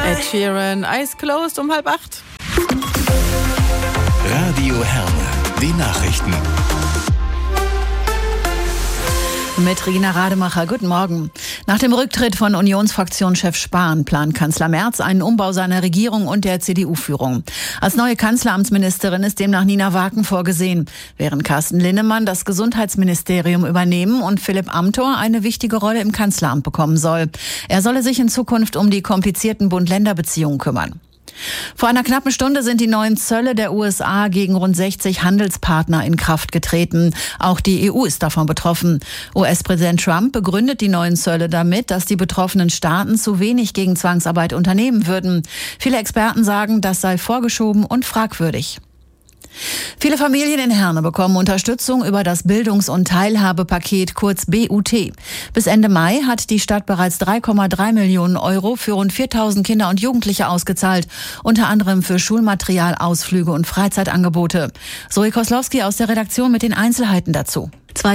Ed Sheeran, Eyes Closed um 7:30. Radio Herne, die Nachrichten. Mit Regina Rademacher. Guten Morgen. Nach dem Rücktritt von Unionsfraktionschef Spahn plant Kanzler Merz einen Umbau seiner Regierung und der CDU-Führung. Als neue Kanzleramtsministerin ist demnach Nina Waken vorgesehen, während Carsten Linnemann das Gesundheitsministerium übernehmen und Philipp Amthor eine wichtige Rolle im Kanzleramt bekommen soll. Er solle sich in Zukunft um die komplizierten Bund-Länder-Beziehungen kümmern. Vor einer knappen Stunde sind die neuen Zölle der USA gegen rund 60 Handelspartner in Kraft getreten. Auch die EU ist davon betroffen. US-Präsident Trump begründet die neuen Zölle damit, dass die betroffenen Staaten zu wenig gegen Zwangsarbeit unternehmen würden. Viele Experten sagen, das sei vorgeschoben und fragwürdig. Viele Familien in Herne bekommen Unterstützung über das Bildungs- und Teilhabepaket, kurz BUT. Bis Ende Mai hat die Stadt bereits 3,3 Millionen Euro für rund 4.000 Kinder und Jugendliche ausgezahlt, unter anderem für Schulmaterial, Ausflüge und Freizeitangebote. Zoe Koslowski aus der Redaktion mit den Einzelheiten dazu.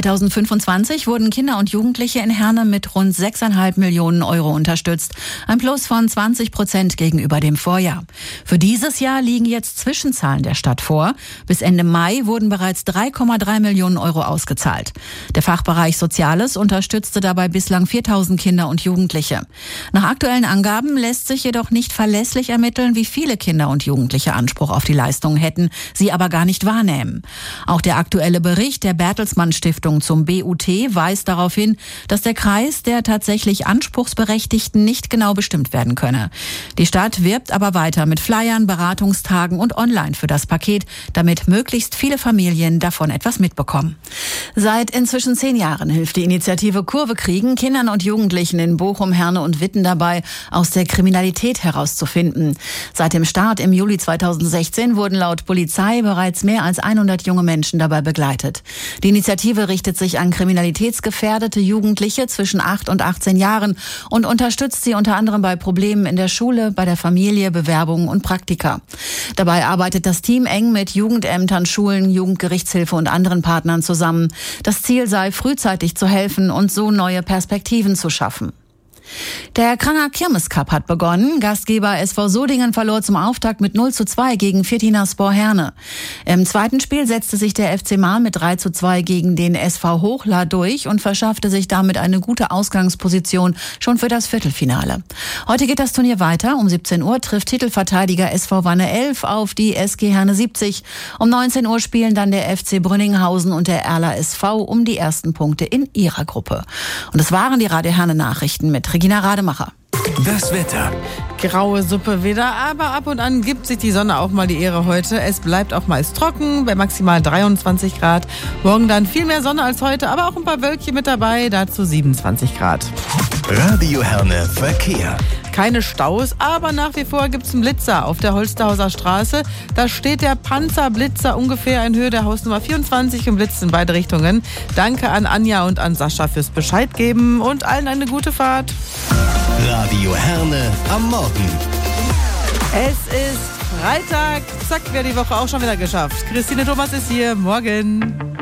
2025 wurden Kinder und Jugendliche in Herne mit rund 6,5 Millionen Euro unterstützt. Ein Plus von 20% gegenüber dem Vorjahr. Für dieses Jahr liegen jetzt Zwischenzahlen der Stadt vor. Bis Ende Mai wurden bereits 3,3 Millionen Euro ausgezahlt. Der Fachbereich Soziales unterstützte dabei bislang 4.000 Kinder und Jugendliche. Nach aktuellen Angaben lässt sich jedoch nicht verlässlich ermitteln, wie viele Kinder und Jugendliche Anspruch auf die Leistungen hätten, sie aber gar nicht wahrnehmen. Auch der aktuelle Bericht der Bertelsmann Stiftung zum BUT weist darauf hin, dass der Kreis der tatsächlich Anspruchsberechtigten nicht genau bestimmt werden könne. Die Stadt wirbt aber weiter mit Flyern, Beratungstagen und online für das Paket, damit möglichst viele Familien davon etwas mitbekommen. Seit inzwischen 10 Jahren hilft die Initiative Kurve kriegen Kindern und Jugendlichen in Bochum, Herne und Witten dabei, aus der Kriminalität herauszufinden. Seit dem Start im Juli 2016 wurden laut Polizei bereits mehr als 100 junge Menschen dabei begleitet. Die Initiative richtet sich an kriminalitätsgefährdete Jugendliche zwischen 8 und 18 Jahren und unterstützt sie unter anderem bei Problemen in der Schule, bei der Familie, Bewerbungen und Praktika. Dabei arbeitet das Team eng mit Jugendämtern, Schulen, Jugendgerichtshilfe und anderen Partnern zusammen. Das Ziel sei, frühzeitig zu helfen und so neue Perspektiven zu schaffen. Der Kranger Kirmes-Cup hat begonnen. Gastgeber SV Sodingen verlor zum Auftakt mit 0:2 gegen Fethinerspor Herne. Im zweiten Spiel setzte sich der FC Marl mit 3:2 gegen den SV Hochla durch und verschaffte sich damit eine gute Ausgangsposition schon für das Viertelfinale. Heute geht das Turnier weiter. Um 17 Uhr trifft Titelverteidiger SV Wanne 11 auf die SG Herne 70. Um 19 Uhr spielen dann der FC Brünninghausen und der Erla SV um die ersten Punkte in ihrer Gruppe. Und das waren die Radio Herne Nachrichten mit Regina Rademacher. Das Wetter. Graue Suppe wieder, aber ab und an gibt sich die Sonne auch mal die Ehre heute. Es bleibt auch meist trocken, bei maximal 23 Grad. Morgen dann viel mehr Sonne als heute, aber auch ein paar Wölkchen mit dabei, dazu 27 Grad. Radio Herne Verkehr. Keine Staus, aber nach wie vor gibt's einen Blitzer auf der Holsterhauser Straße. Da steht der Panzerblitzer ungefähr in Höhe der Hausnummer 24 und blitzt in beide Richtungen. Danke an Anja und an Sascha fürs Bescheid geben und allen eine gute Fahrt. Radio Herne am Morgen. Es ist Freitag. Zack, wäre die Woche auch schon wieder geschafft. Christine Thomas ist hier. Morgen.